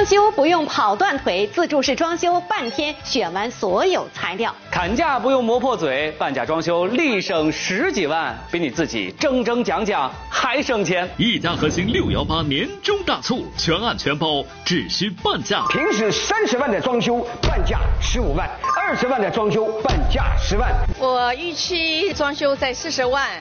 装修不用跑断腿，自助式装修半天选完所有材料。 砍价不用磨破嘴，半价装修立省10几万，比你自己争讲还省钱。 一家核心618年终大促，全案全包，只需半价。 平时30万的装修，半价15万；20万的装修，半价10万。 我预期装修在40万。